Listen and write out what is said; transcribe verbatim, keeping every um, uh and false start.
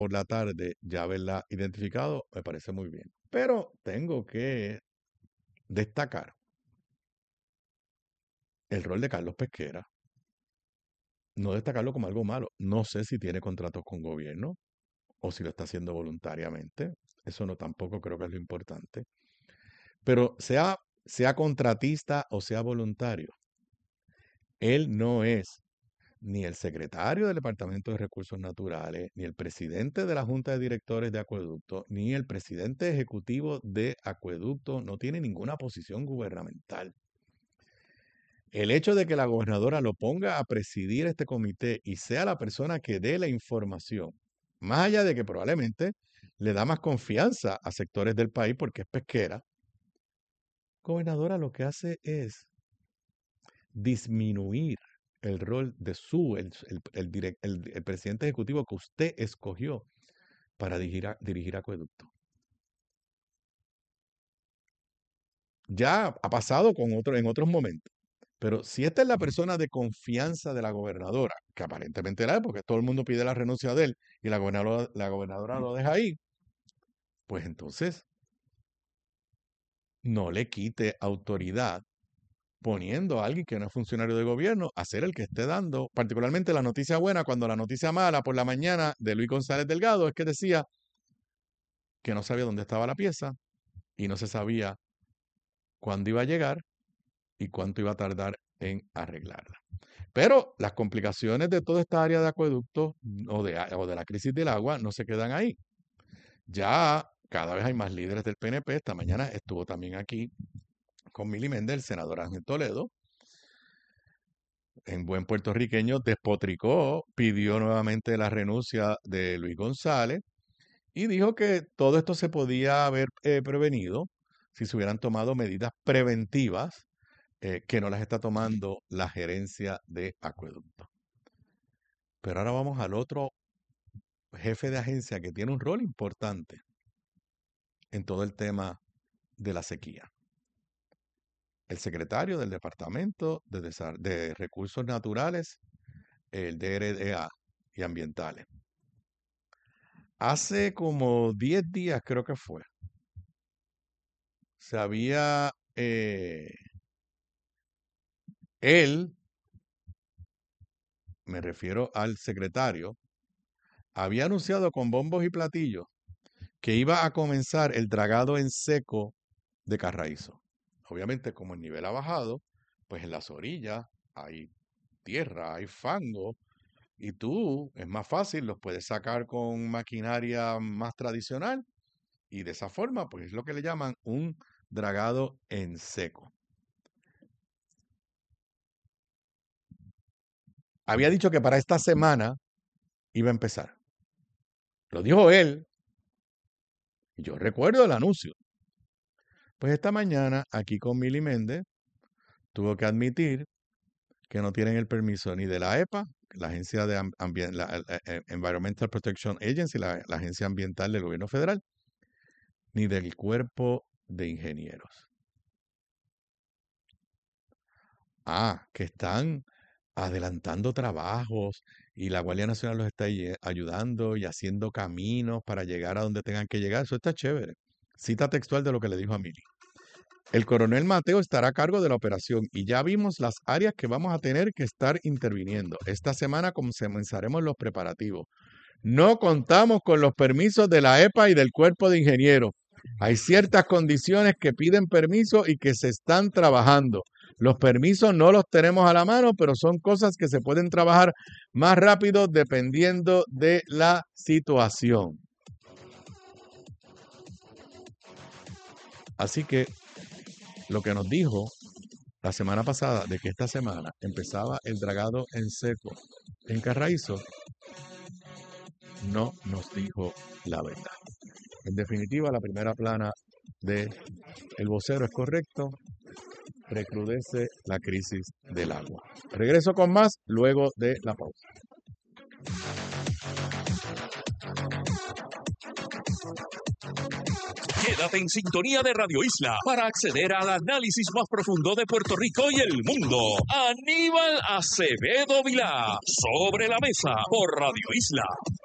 por la tarde ya haberla identificado, me parece muy bien. Pero tengo que destacar el rol de Carlos Pesquera, no destacarlo como algo malo. No sé si tiene contratos con gobierno o si lo está haciendo voluntariamente. Eso no tampoco creo que es lo importante. Pero sea, sea contratista o sea voluntario, él no es ni el secretario del Departamento de Recursos Naturales, ni el presidente de la Junta de Directores de Acueducto, ni el presidente ejecutivo de Acueducto, no tiene ninguna posición gubernamental. El hecho de que la gobernadora lo ponga a presidir este comité y sea la persona que dé la información, más allá de que probablemente le da más confianza a sectores del país porque es pesquera, gobernadora lo que hace es disminuir el rol de su, el, el, el, direct, el, el presidente ejecutivo que usted escogió para dirigir, a, dirigir acueducto. Ya ha pasado con otro, en otros momentos. Pero si esta es la persona de confianza de la gobernadora, que aparentemente la es, porque todo el mundo pide la renuncia de él y la gobernadora, la gobernadora lo deja ahí, pues entonces no le quite autoridad poniendo a alguien que no es funcionario de gobierno a ser el que esté dando, particularmente la noticia buena, cuando la noticia mala por la mañana de Luis González Delgado es que decía que no sabía dónde estaba la pieza y no se sabía cuándo iba a llegar y cuánto iba a tardar en arreglarla. Pero las complicaciones de toda esta área de acueductos o de, o de la crisis del agua no se quedan ahí. Ya cada vez hay más líderes del P N P. Esta mañana estuvo también aquí con Mili Méndez, el senador Ángel Toledo, en buen puertorriqueño, despotricó, pidió nuevamente la renuncia de Luis González y dijo que todo esto se podía haber eh, prevenido si se hubieran tomado medidas preventivas eh, que no las está tomando la gerencia de acueducto. Pero ahora vamos al otro jefe de agencia que tiene un rol importante en todo el tema de la sequía. El secretario del Departamento de, Desar de Recursos Naturales, el D R D A y Ambientales. Hace como diez días creo que fue, se había, eh, él, me refiero al secretario, había anunciado con bombos y platillos que iba a comenzar el dragado en seco de Carraízo. Obviamente, como el nivel ha bajado, pues en las orillas hay tierra, hay fango, y tú, es más fácil, los puedes sacar con maquinaria más tradicional, y de esa forma, pues es lo que le llaman un dragado en seco. Había dicho que para esta semana iba a empezar. Lo dijo él, y yo recuerdo el anuncio. Pues esta mañana, aquí con Mili Méndez, tuvo que admitir que no tienen el permiso ni de la E P A, la Agencia de Ambien la, la, la Environmental Protection Agency, la, la agencia ambiental del gobierno federal, ni del cuerpo de ingenieros. Ah, que están adelantando trabajos y la Guardia Nacional los está ayudando y haciendo caminos para llegar a donde tengan que llegar. Eso está chévere. Cita textual de lo que le dijo a Mili. El coronel Mateo estará a cargo de la operación y ya vimos las áreas que vamos a tener que estar interviniendo. Esta semana comenzaremos los preparativos. No contamos con los permisos de la E P A y del cuerpo de ingenieros. Hay ciertas condiciones que piden permiso y que se están trabajando. Los permisos no los tenemos a la mano, pero son cosas que se pueden trabajar más rápido dependiendo de la situación. Así que lo que nos dijo la semana pasada de que esta semana empezaba el dragado en seco en Carraízo, no nos dijo la verdad. En definitiva, la primera plana de El Vocero es correcto. Recrudece la crisis del agua. Regreso con más luego de la pausa. Quédate en sintonía de Radio Isla para acceder al análisis más profundo de Puerto Rico y el mundo. Aníbal Acevedo Vilá, Sobre la Mesa, por Radio Isla.